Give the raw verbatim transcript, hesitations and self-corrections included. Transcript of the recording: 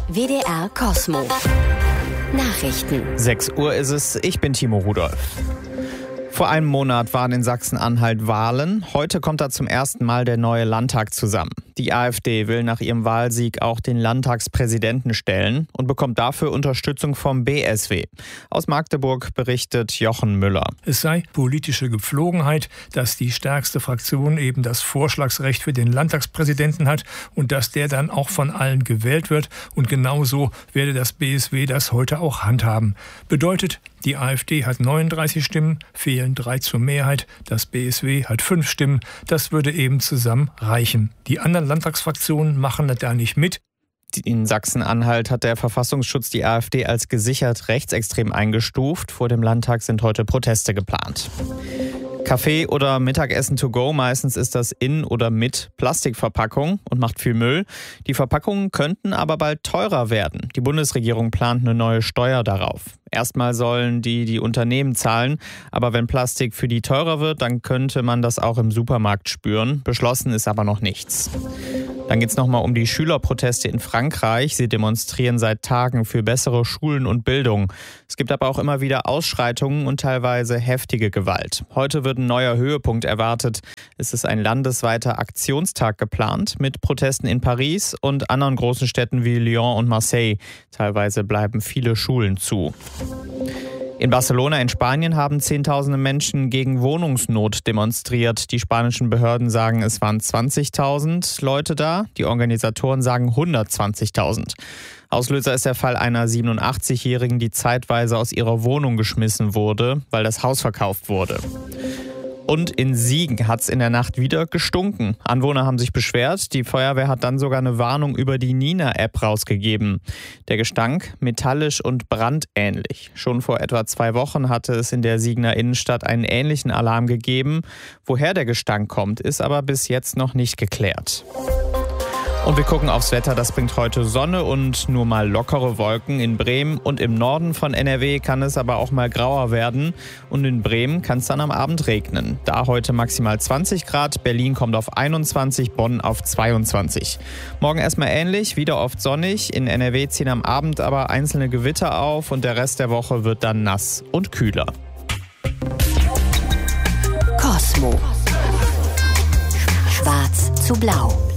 W D R Kosmo. Nachrichten. sechs Uhr ist es, ich bin Timo Rudolph. Vor einem Monat waren in Sachsen-Anhalt Wahlen. Heute kommt da zum ersten Mal der neue Landtag zusammen. Die AfD will nach ihrem Wahlsieg auch den Landtagspräsidenten stellen und bekommt dafür Unterstützung vom B S W. Aus Magdeburg berichtet Jochen Müller. Es sei politische Gepflogenheit, dass die stärkste Fraktion eben das Vorschlagsrecht für den Landtagspräsidenten hat und dass der dann auch von allen gewählt wird. Und genauso werde das B S W das heute auch handhaben. Bedeutet, die AfD hat neununddreißig Stimmen, fehlen drei zur Mehrheit. Das B S W hat fünf Stimmen. Das würde eben zusammen reichen. Die anderen Landtagsfraktionen machen da nicht mit. In Sachsen-Anhalt hat der Verfassungsschutz die AfD als gesichert rechtsextrem eingestuft. Vor dem Landtag sind heute Proteste geplant. Kaffee oder Mittagessen to go, meistens ist das in oder mit Plastikverpackung und macht viel Müll. Die Verpackungen könnten aber bald teurer werden. Die Bundesregierung plant eine neue Steuer darauf. Erstmal sollen die die Unternehmen zahlen, aber wenn Plastik für die teurer wird, dann könnte man das auch im Supermarkt spüren. Beschlossen ist aber noch nichts. Dann geht es nochmal um die Schülerproteste in Frankreich. Sie demonstrieren seit Tagen für bessere Schulen und Bildung. Es gibt aber auch immer wieder Ausschreitungen und teilweise heftige Gewalt. Heute wird ein neuer Höhepunkt erwartet. Es ist ein landesweiter Aktionstag geplant mit Protesten in Paris und anderen großen Städten wie Lyon und Marseille. Teilweise bleiben viele Schulen zu. In Barcelona in Spanien haben Zehntausende Menschen gegen Wohnungsnot demonstriert. Die spanischen Behörden sagen, es waren zwanzigtausend Leute da. Die Organisatoren sagen hundertzwanzigtausend. Auslöser ist der Fall einer siebenundachtzigjährigen, die zeitweise aus ihrer Wohnung geschmissen wurde, weil das Haus verkauft wurde. Und in Siegen hat es in der Nacht wieder gestunken. Anwohner haben sich beschwert. Die Feuerwehr hat dann sogar eine Warnung über die Nina-App rausgegeben. Der Gestank metallisch und brandähnlich. Schon vor etwa zwei Wochen hatte es in der Siegener Innenstadt einen ähnlichen Alarm gegeben. Woher der Gestank kommt, ist aber bis jetzt noch nicht geklärt. Und wir gucken aufs Wetter. Das bringt heute Sonne und nur mal lockere Wolken in Bremen. Und im Norden von N R W kann es aber auch mal grauer werden. Und in Bremen kann es dann am Abend regnen. Da heute maximal zwanzig Grad. Berlin kommt auf einundzwanzig, Bonn auf zweiundzwanzig. Morgen erstmal ähnlich, wieder oft sonnig. In N R W ziehen am Abend aber einzelne Gewitter auf. Und der Rest der Woche wird dann nass und kühler. Kosmo. Schwarz zu blau.